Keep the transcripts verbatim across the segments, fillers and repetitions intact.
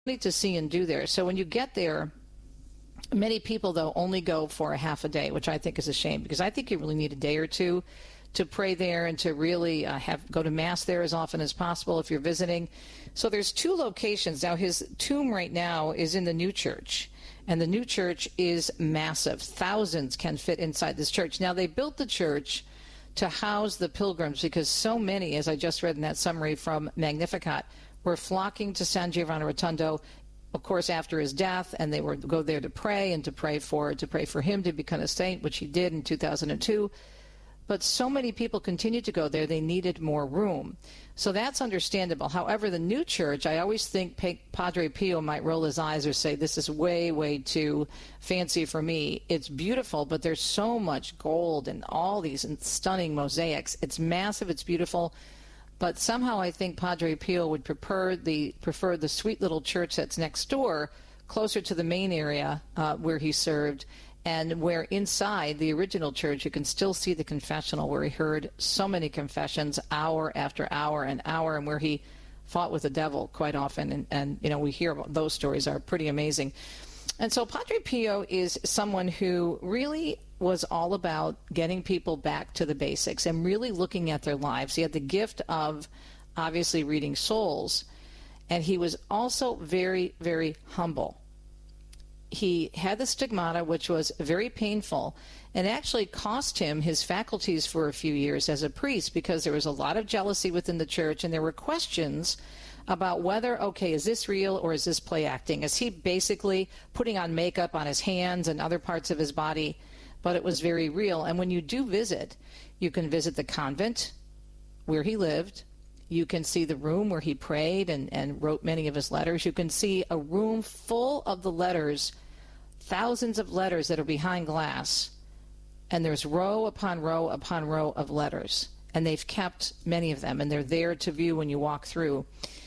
to see and do there. So when you get there, many people, though, only go for a half a day, which I think is a shame, because I think you really need a day or two to pray there and to really uh, have go to Mass there as often as possible if you're visiting. So there's two locations. Now, his tomb right now is in the new church, and the new church is massive. Thousands can fit inside this church. Now, they built the church to house the pilgrims because so many, as I just read in that summary from Magnificat, were flocking to San Giovanni Rotondo, of course, after his death, and they would go there to pray and to pray for to pray for him to become a saint, which he did in two thousand two. But so many people continued to go there, they needed more room. So that's understandable. However, the new church, I always think Padre Pio might roll his eyes or say, this is way, way too fancy for me. It's beautiful, but there's so much gold and all these stunning mosaics. It's massive, it's beautiful. But somehow I think Padre Pio would prefer the prefer the sweet little church that's next door, closer to the main area uh, where he served, and where inside the original church you can still see the confessional where he heard so many confessions hour after hour and hour, and where he fought with the devil quite often. And, and you know, we hear about those stories are pretty amazing. And so Padre Pio is someone who really was all about getting people back to the basics and really looking at their lives. He had the gift of obviously reading souls, and he was also very, very humble. He had the stigmata, which was very painful, and actually cost him his faculties for a few years as a priest, because there was a lot of jealousy within the church, and there were questions about whether, okay, is this real or is this play acting? Is he basically putting on makeup on his hands and other parts of his body? But it was very real. And when you do visit, you can visit the convent where he lived. You can see the room where he prayed and, and wrote many of his letters. You can see a room full of the letters, thousands of letters that are behind glass. And there's row upon row upon row of letters. And they've kept many of them, and they're there to view when you walk through.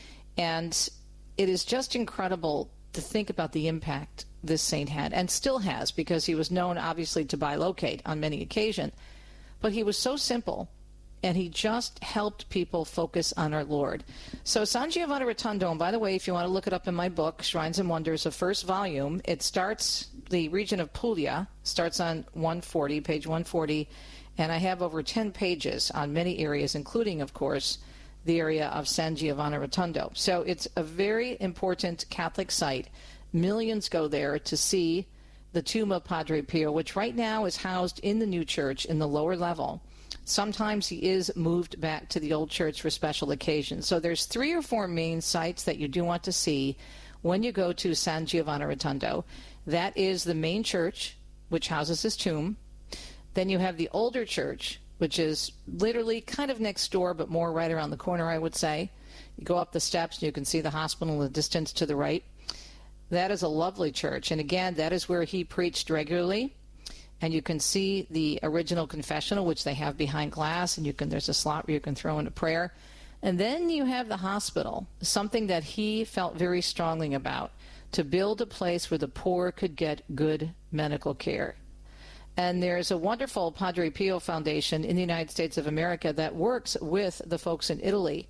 And it is just incredible to think about the impact this saint had, and still has, because he was known, obviously, to bilocate on many occasions. But he was so simple, and he just helped people focus on our Lord. So San Giovanni Rotondo, and by the way, if you want to look it up in my book, Shrines and Wonders, the first volume, it starts, the region of Puglia, starts on one forty, page one forty, and I have over ten pages on many areas, including, of course, the area of San Giovanni Rotondo. So it's a very important Catholic site. Millions go there to see the tomb of Padre Pio, which right now is housed in the new church in the lower level. Sometimes he is moved back to the old church for special occasions. So there's three or four main sites that you do want to see when you go to San Giovanni Rotondo. That is the main church, which houses his tomb. Then you have the older church, which is literally kind of next door, but more right around the corner, I would say. You go up the steps and you can see the hospital in the distance to the right. That is a lovely church. And again, that is where he preached regularly. And you can see the original confessional, which they have behind glass, and you can there's a slot where you can throw in a prayer. And then you have the hospital, something that he felt very strongly about, to build a place where the poor could get good medical care. And there's a wonderful Padre Pio Foundation in the United States of America that works with the folks in Italy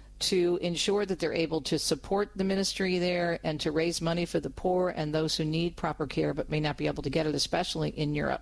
to ensure that they're able to support the ministry there and to raise money for the poor and those who need proper care but may not be able to get it, especially in Europe.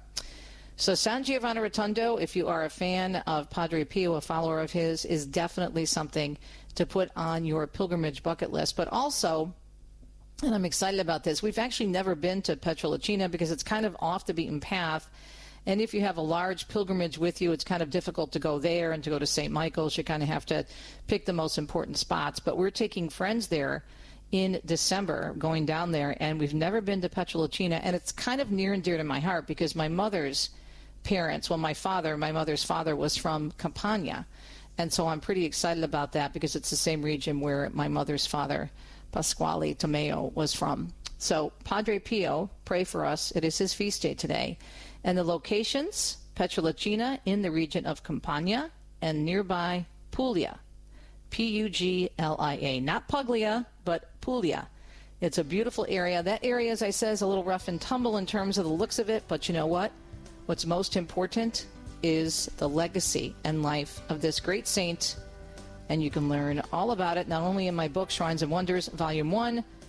So San Giovanni Rotondo, if you are a fan of Padre Pio, a follower of his, is definitely something to put on your pilgrimage bucket list. But also, and I'm excited about this, we've actually never been to Pietrelcina because it's kind of off the beaten path. And if you have a large pilgrimage with you, it's kind of difficult to go there, and to go to Saint Michael's, you kind of have to pick the most important spots. But we're taking friends there in December, going down there, and we've never been to Pietrelcina, and it's kind of near and dear to my heart because my mother's parents, well, my father, my mother's father was from Campania, and so I'm pretty excited about that because it's the same region where my mother's father, Pasquale Tomeo, was from. So Padre Pio, pray for us. It is his feast day today. And the locations, Pietrelcina in the region of Campania, and nearby Puglia, P U G L I A. Not Puglia, but Puglia. It's a beautiful area. That area, as I said, is a little rough and tumble in terms of the looks of it, but you know what? What's most important is the legacy and life of this great saint, and you can learn all about it not only in my book, Shrines and Wonders, Volume one,